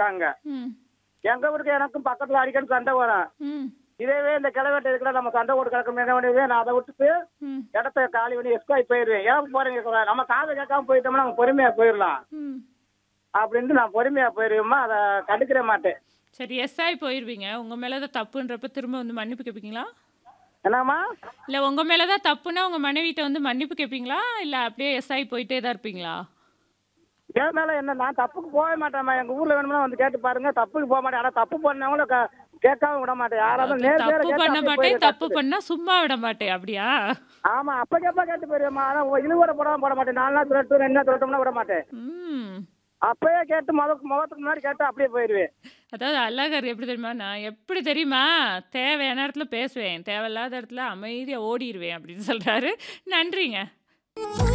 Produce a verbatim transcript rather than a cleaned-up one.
இருக்காங்க. ம். எங்க வீட்டுக்கு எனக்கும் பக்கத்துல அடிக்கடி சண்டை வரும். ம். இதேவே இந்த கிழவட்ட இருக்கிற நம்ம சண்டை போட்டு கிடக்கும் என்ன பண்ணுவேன், நான் அதை விட்டுட்டு ம். இடத்த காலி பண்ணி எஸ்காய் போயிடுவேன். ஏன் போறீங்க சொல்ல, நம்ம காதை கேட்காம போயிட்டோம்னா நம்ம பொறுமையா போயிடலாம் ம். அப்படின்ட்டு நான் பொறுமையா போயிடுவேம்மா. அதை கண்டுக்கிற மாட்டேன். சரி, எஸ் ஆயி போயிருவீங்க. உங்க மேல தான் தப்புன்றப்ப திரும்ப வந்து மன்னிப்பு கேட்பீங்களா? என்னம்மா? இல்ல உங்க மேல தான் தப்புன்னா உங்க மனைவிட்ட வந்து மன்னிப்பு கேட்பீங்களா? இல்ல அப்படியே எஸ் ஆயி போயிட்டே தான் இருப்பீங்களா? என் மேல என்ன, நான் தப்புக்கு போக மாட்டேன்மா. எங்க ஊர்ல வேணும்னா வந்து கேட்டு பாருங்க, தப்புக்கு போக மாட்டேன். ஆனா தப்பு பண்ணவங்கள க- கேட்காம விட மாட்டேன். யாராவது அது நேர் நேரா தப்பு கேட்டா பண்ண அப்படியே மாட்டேன், போயிடுவேன் தப்பு கத்துட்டு. பண்ணா சும்மா விட மாட்டேன். அப்படியா? ஆமா, அப்ப கேப்பா கேட்டு போயிருவேம்மா. ஆனா இழுவரை போடாம போட மாட்டேன். நாலு நாள் துரட்டு ரெண்டு நாள் துரட்டோம்னா விட மாட்டேன். ம். அப்பயே கேட்டு முத முகத்துக்கு முன்னாடி கேட்டு அப்படியே போயிருவேன். அதாவது அழகர் எப்படி தெரியுமா? நான் எப்படி தெரியுமா? தேவையான இடத்துல பேசுவேன். தேவையில்லாத இடத்துல அமைதியா ஓடிருவேன் அப்படின்னு சொல்றாரு. நன்றிங்க.